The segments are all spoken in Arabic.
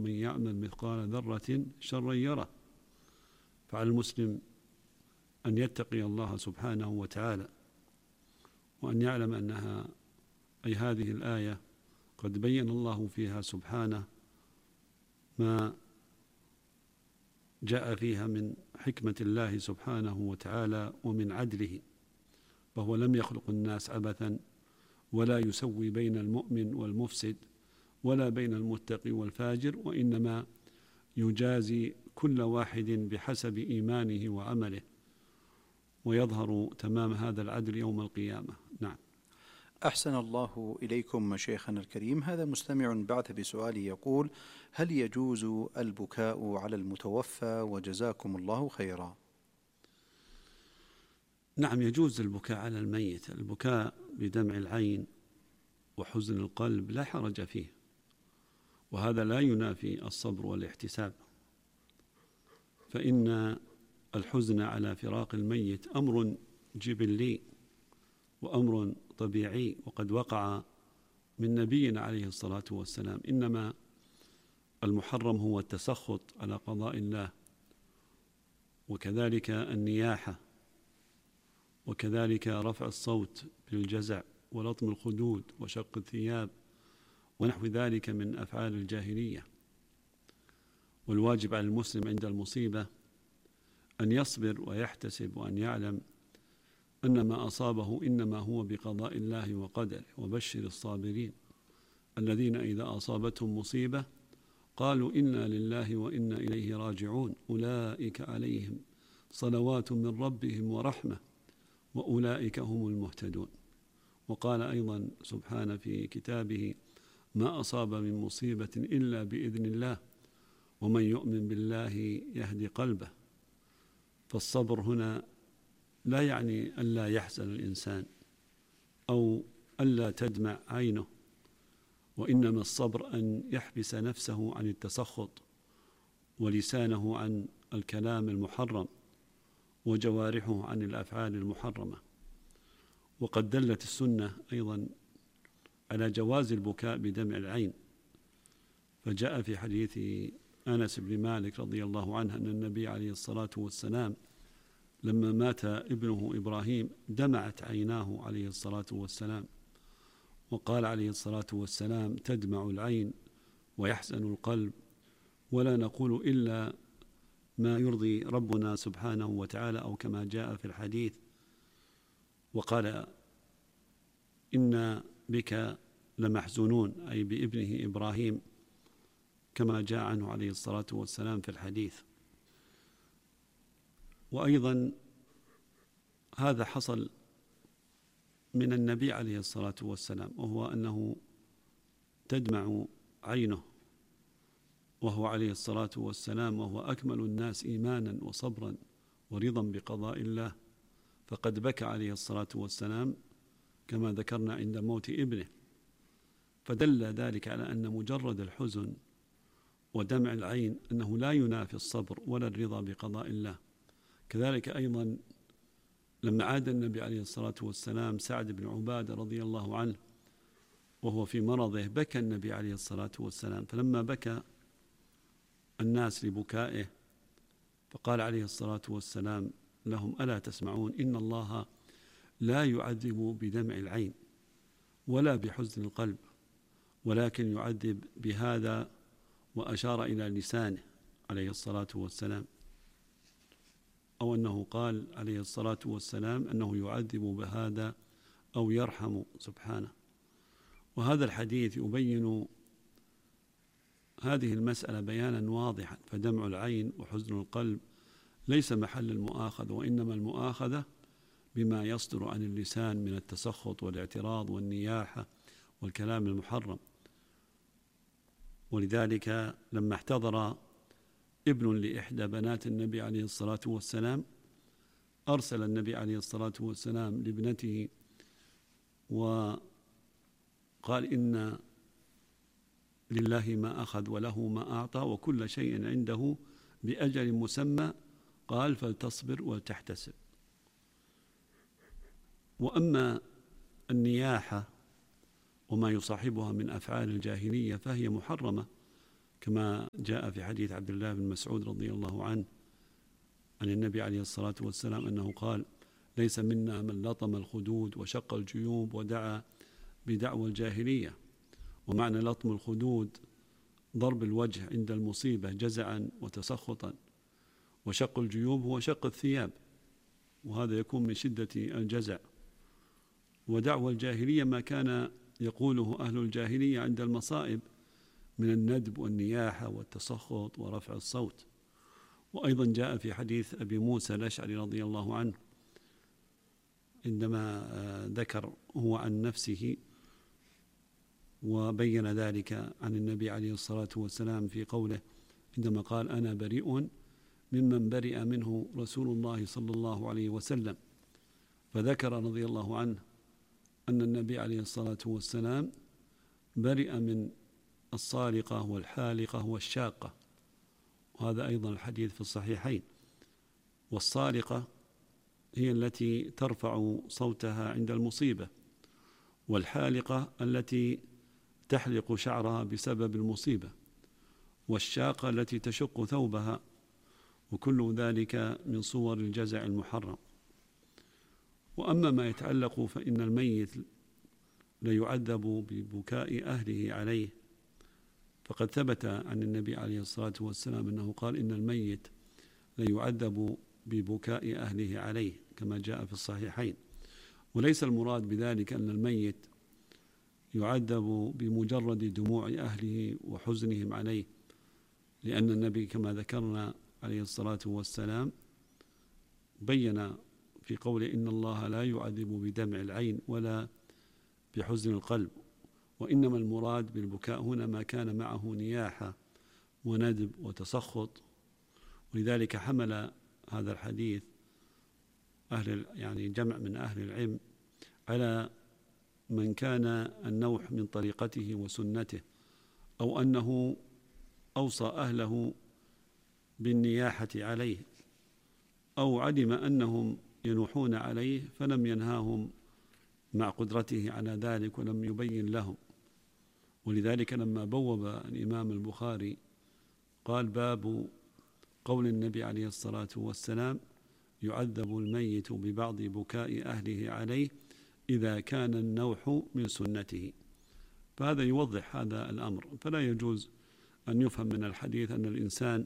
ومن يعمل مثقال ذرة شرا يره. فعلى المسلم أن يتقي الله سبحانه وتعالى، وأن يعلم أنها أي هذه الآية قد بين الله فيها سبحانه ما جاء فيها من حكمة الله سبحانه وتعالى ومن عدله، فهو لم يخلق الناس عبثا، ولا يسوي بين المؤمن والمفسد، ولا بين المتقي والفاجر، وإنما يجازي كل واحد بحسب إيمانه وعمله، ويظهر تمام هذا العدل يوم القيامة. نعم. أحسن الله إليكم شيخنا الكريم. هذا مستمع بعث بسؤاله يقول: هل يجوز البكاء على المتوفى وجزاكم الله خيرا؟ نعم، يجوز البكاء على الميت. البكاء بدمع العين وحزن القلب لا حرج فيه، وهذا لا ينافي الصبر والاحتساب، فإن الحزن على فراق الميت أمر جبلي وأمر طبيعي، وقد وقع من نبينا عليه الصلاة والسلام. إنما المحرم هو التسخط على قضاء الله، وكذلك النياحة، وكذلك رفع الصوت بالجزع ولطم الخدود وشق الثياب ونحو ذلك من أفعال الجاهلية. والواجب على المسلم عند المصيبة أن يصبر ويحتسب، وأن يعلم أن ما أصابه إنما هو بقضاء الله وقدره. وبشر الصابرين الذين إذا أصابتهم مصيبة قالوا إنا لله وإنا إليه راجعون أولئك عليهم صلوات من ربهم ورحمة وأولئك هم المهتدون. وقال أيضا سبحانه في كتابه: ما أصاب من مصيبة إلا بإذن الله ومن يؤمن بالله يهدي قلبه. فالصبر هنا لا يعني ألا يحزن الإنسان أو ألا تدمع عينه، وإنما الصبر أن يحبس نفسه عن التسخط، ولسانه عن الكلام المحرم، وجوارحه عن الأفعال المحرمة. وقد دلت السنة أيضا على جواز البكاء بدمع العين، فجاء في حديث أنس بن مالك رضي الله عنه أن النبي عليه الصلاة والسلام لما مات ابنه إبراهيم دمعت عيناه عليه الصلاة والسلام، وقال عليه الصلاة والسلام: تدمع العين ويحزن القلب، ولا نقول إلا ما يرضي ربنا سبحانه وتعالى، أو كما جاء في الحديث. وقال: إنا بك لمحزونون، أي بابنه إبراهيم، كما جاء عنه عليه الصلاة والسلام في الحديث. وأيضا هذا حصل من النبي عليه الصلاة والسلام، وهو أنه تدمع عينه وهو عليه الصلاة والسلام وهو أكمل الناس إيمانا وصبرا ورضا بقضاء الله، فقد بكى عليه الصلاة والسلام كما ذكرنا عند موت ابنه. فدل ذلك على أن مجرد الحزن ودمع العين أنه لا ينافي الصبر ولا الرضا بقضاء الله. كذلك أيضا لما عاد النبي عليه الصلاة والسلام سعد بن عبادة رضي الله عنه وهو في مرضه، بكى النبي عليه الصلاة والسلام، فلما بكى الناس لبكائه فقال عليه الصلاة والسلام لهم: ألا تسمعون؟ إن الله لا يعذب بدمع العين ولا بحزن القلب، ولكن يعذب بهذا، وأشار إلى لسانه عليه الصلاة والسلام، أو أنه قال عليه الصلاة والسلام أنه يعذب بهذا أو يرحم سبحانه. وهذا الحديث يبين هذه المسألة بيانا واضحا، فدمع العين وحزن القلب ليس محل المؤاخذة، وإنما المؤاخذة بما يصدر عن اللسان من التسخط والاعتراض والنياحة والكلام المحرم. ولذلك لما احتضر ابن لإحدى بنات النبي عليه الصلاة والسلام أرسل النبي عليه الصلاة والسلام لابنته وقال: إن لله ما أخذ وله ما أعطى وكل شيء عنده بأجل مسمى، قال: فلتصبر ولتحتسب. وأما النياحة وما يصاحبها من أفعال الجاهلية فهي محرمة، كما جاء في حديث عبد الله بن مسعود رضي الله عنه عن النبي عليه الصلاة والسلام أنه قال: ليس منا من لطم الخدود وشق الجيوب ودعا بدعوى الجاهلية. ومعنى لطم الخدود ضرب الوجه عند المصيبة جزعا وتسخطا، وشق الجيوب هو شق الثياب، وهذا يكون من شدة الجزع. ودعوى الجاهلية ما كان يقوله أهل الجاهلية عند المصائب من الندب والنياحة والتسخط ورفع الصوت. وأيضا جاء في حديث أبي موسى الأشعري رضي الله عنه عندما ذكر هو عن نفسه وبين ذلك عن النبي عليه الصلاة والسلام في قوله عندما قال: أنا بريء ممن برئ منه رسول الله صلى الله عليه وسلم. فذكر رضي الله عنه أن النبي عليه الصلاة والسلام برئ من الصالقة والحالقة والشاقة، وهذا أيضا الحديث في الصحيحين. والصالقة هي التي ترفع صوتها عند المصيبة، والحالقة التي تحلق شعرها بسبب المصيبة، والشاقة التي تشق ثوبها، وكل ذلك من صور الجزع المحرم. وأما ما يتعلق فإن الميت ليعذب ببكاء أهله عليه، فقد ثبت عن النبي عليه الصلاة والسلام أنه قال: إن الميت ليعذب ببكاء أهله عليه، كما جاء في الصحيحين. وليس المراد بذلك أن الميت يعذب بمجرد دموع أهله وحزنهم عليه، لأن النبي كما ذكرنا عليه الصلاة والسلام بين في قوله: إن الله لا يعذب بدمع العين ولا بحزن القلب، وإنما المراد بالبكاء هنا ما كان معه نياحة وندب وتسخط. ولذلك حمل هذا الحديث يعني جمع من أهل العلم على من كان النوح من طريقته وسنته، أو أنه أوصى أهله بالنياحة عليه، أو علم أنهم ينوحون عليه فلم ينهاهم مع قدرته على ذلك ولم يبين لهم. ولذلك لما بوب الإمام البخاري قال: باب قول النبي عليه الصلاة والسلام: يعذب الميت ببعض بكاء أهله عليه إذا كان النوح من سنته. فهذا يوضح هذا الأمر. فلا يجوز أن يفهم من الحديث أن الإنسان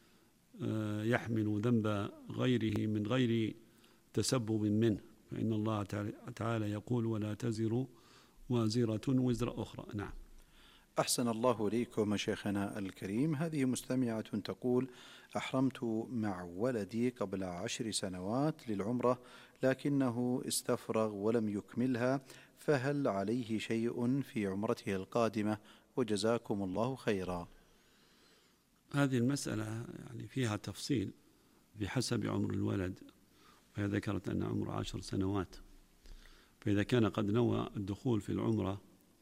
يحمل ذنب غيره من غير تسبب منه، فإن الله تعالى يقول: ولا تزر وازرة وزر أخرى. نعم. أحسن الله إليكم شيخنا الكريم. هذه مستمعة تقول: أحرمت مع ولدي قبل 10 سنوات للعمرة، لكنه استفرغ ولم يكملها، فهل عليه شيء في عمرته القادمة؟ وجزاكم الله خيرا. هذه المسألة يعني فيها تفصيل بحسب عمر الولد، وهي ذكرت أن عمره 10 سنوات، فإذا كان قد نوى الدخول في العمرة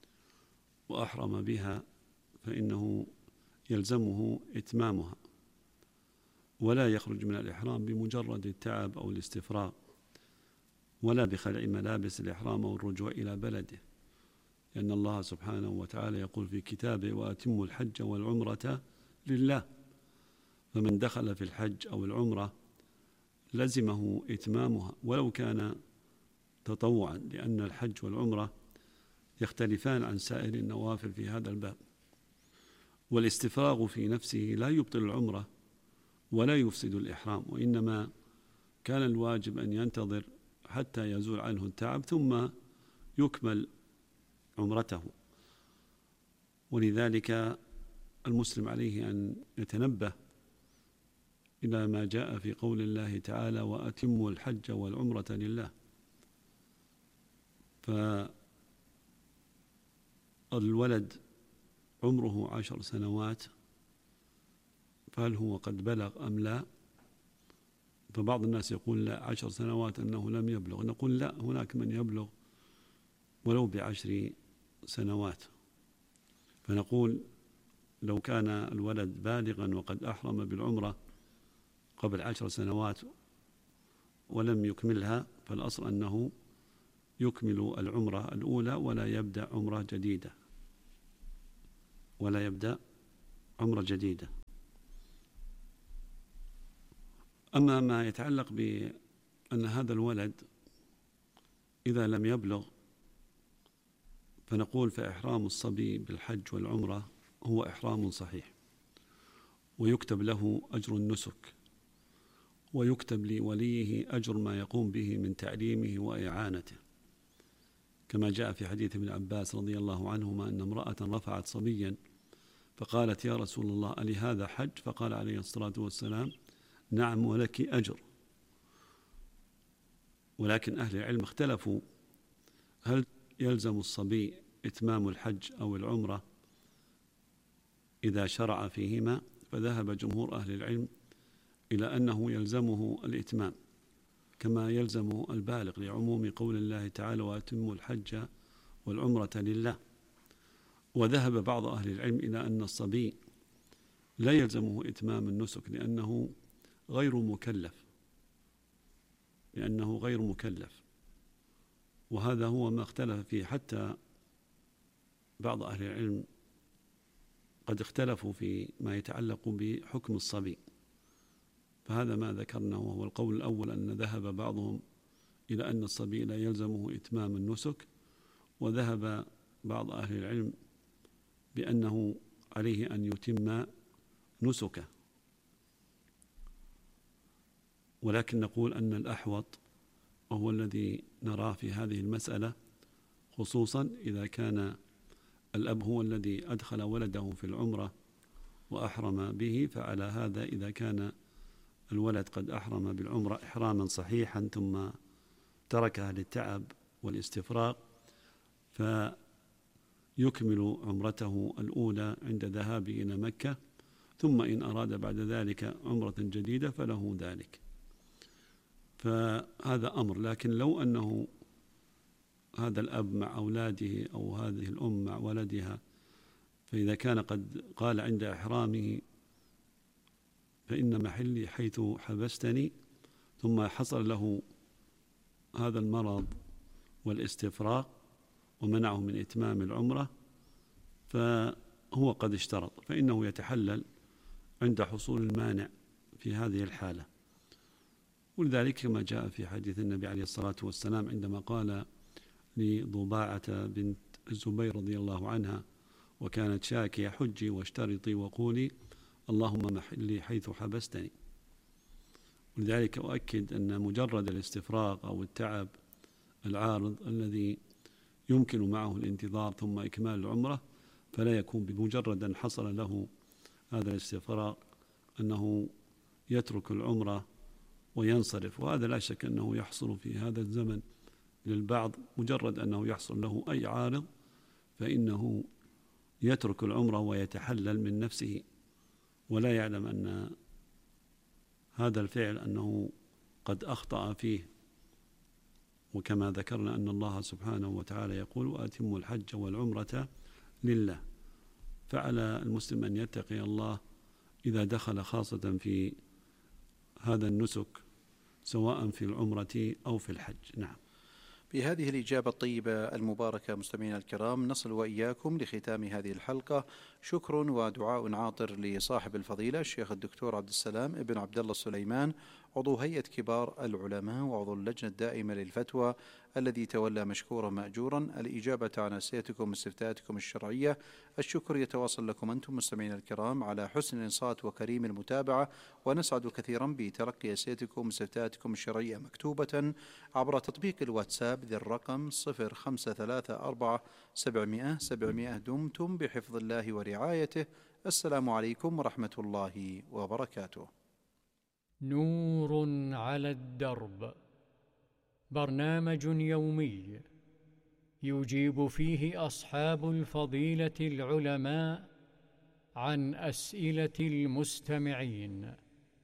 وأحرم بها فإنه يلزمه إتمامها، ولا يخرج من الإحرام بمجرد التعب أو الاستفراغ، ولا بخلع ملابس الإحرام أو الرجوع إلى بلده، لأن الله سبحانه وتعالى يقول في كتابه: وأتموا الحج والعمرة لله. فمن دخل في الحج أو العمرة لزمه إتمامها ولو كان تطوعا، لأن الحج والعمرة يختلفان عن سائر النوافل في هذا الباب. والاستفراغ في نفسه لا يبطل العمرة ولا يفسد الإحرام، وإنما كان الواجب أن ينتظر حتى يزول عنه التعب ثم يكمل عمرته. ولذلك المسلم عليه أن يتنبه إلى ما جاء في قول الله تعالى: وأتموا الحج والعمرة لله. فالولد عمره 10 سنوات، فهل هو قد بلغ أم لا؟ فبعض الناس يقول لا، 10 سنوات أنه لم يبلغ. نقول لا، هناك من يبلغ ولو ب10 سنوات. فنقول لو كان الولد بالغا وقد أحرم بالعمرة قبل 10 سنوات ولم يكملها، فالأصل أنه يكمل العمرة الأولى ولا يبدأ عمرة جديدة، ولا يبدأ عمرة جديدة. أما ما يتعلق بأن هذا الولد إذا لم يبلغ، فنقول فإحرام الصبي بالحج والعمرة هو إحرام صحيح، ويكتب له أجر النسك، ويكتب لوليه أجر ما يقوم به من تعليمه وإعانته، كما جاء في حديث ابن عباس رضي الله عنهما أن امرأة رفعت صبيا فقالت يا رسول الله ألي هذا حج؟ فقال عليه الصلاة والسلام نعم ولك أجر. ولكن أهل العلم اختلفوا هل يلزم الصبي إتمام الحج أو العمرة إذا شرع فيهما، فذهب جمهور أهل العلم إلى أنه يلزمه الإتمام كما يلزم البالغ لعموم قول الله تعالى وأتموا الحج والعمرة لله. وذهب بعض أهل العلم إلى أن الصبي لا يلزمه إتمام النسك لأنه غير مكلف، وهذا هو ما اختلف فيه، حتى بعض أهل العلم قد اختلفوا في ما يتعلق بحكم الصبي. فهذا ما ذكرنا، وهو القول الأول أن ذهب بعضهم إلى أن الصبي لا يلزمه إتمام النسك، وذهب بعض أهل العلم بأنه عليه أن يتم نسكه. ولكن نقول أن الأحوط وهو الذي نراه في هذه المسألة، خصوصا إذا كان الأب هو الذي أدخل ولده في العمرة وأحرم به، فعلى هذا إذا كان الولد قد أحرم بالعمرة إحراما صحيحا ثم تركها للتعب والاستفراغ، فيكمل عمرته الأولى عند ذهابه إلى مكة، ثم إن أراد بعد ذلك عمرة جديدة فله ذلك. فهذا أمر. لكن لو أنه هذا الأب مع أولاده أو هذه الأم مع ولدها، فإذا كان قد قال عند إحرامه فإن محلي حيث حبستني، ثم حصل له هذا المرض والاستفراغ ومنعه من إتمام العمرة، فهو قد اشترط، فإنه يتحلل عند حصول المانع في هذه الحالة. ولذلك كما جاء في حديث النبي عليه الصلاة والسلام عندما قال لضباعة بنت الزبير رضي الله عنها وكانت شاكية حجي واشترطي وقولي اللهم محلي حيث حبستني. ولذلك أؤكد أن مجرد الاستفراغ أو التعب العارض الذي يمكن معه الانتظار ثم إكمال العمرة، فلا يكون بمجرد أن حصل له هذا الاستفراغ أنه يترك العمرة وينصرف. وهذا لا شك أنه يحصل في هذا الزمن للبعض، مجرد أنه يحصل له أي عارض فإنه يترك العمرة ويتحلل من نفسه، ولا يعلم أن هذا الفعل أنه قد أخطأ فيه. وكما ذكرنا أن الله سبحانه وتعالى يقول وأتموا الحج والعمرة لله، فعلى المسلم أن يتقي الله إذا دخل خاصة في هذا النسك سواء في العمرة أو في الحج. نعم. بهذه الإجابة الطيبة المباركة مستمعينا الكرام نصل وإياكم لختام هذه الحلقة. شكر ودعاء عاطر لصاحب الفضيلة الشيخ الدكتور عبد السلام بن عبد الله السليمان، عضو هيئة كبار العلماء وعضو اللجنة الدائمة للفتوى، الذي تولى مشكورا مأجورا الإجابة عن أسئلتكم واستفتاءاتكم الشرعية. الشكر يتواصل لكم أنتم مستمعينا الكرام على حسن الإنصات وكريم المتابعة، ونسعد كثيرا بتلقي أسئلتكم واستفتاءاتكم الشرعية مكتوبة عبر تطبيق الواتساب ذي الرقم 0534 دمتم بحفظ الله ورعايته. السلام عليكم ورحمة الله وبركاته. نور على الدرب، برنامج يومي يجيب فيه أصحاب الفضيلة العلماء عن أسئلة المستمعين.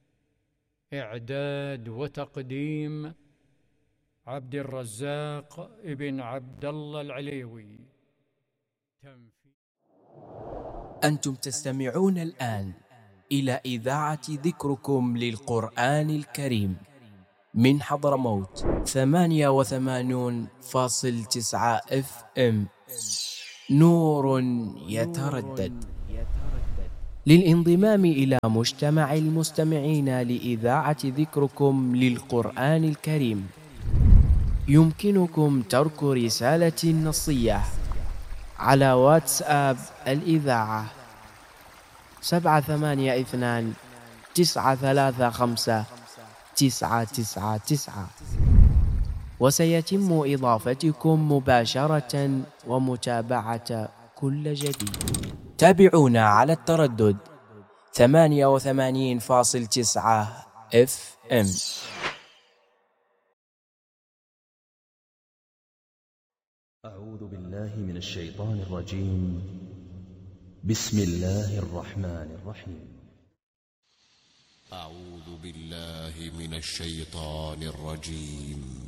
إعداد وتقديم عبد الرزاق ابن عبد الله العليوي. أنتم تستمعون الآن إلى إذاعة ذكركم للقرآن الكريم من حضرموت 88.9 FM. نور يتردد للانضمام إلى مجتمع المستمعين لإذاعة ذكركم للقرآن الكريم يمكنكم ترك رسالة نصية على واتساب الإذاعة 782-935-999 وسيتم إضافتكم مباشرة ومتابعة كل جديد. تابعونا على التردد 88.9 FM. أعوذ بالله من الشيطان الرجيم. بسم الله الرحمن الرحيم. أعوذ بالله من الشيطان الرجيم.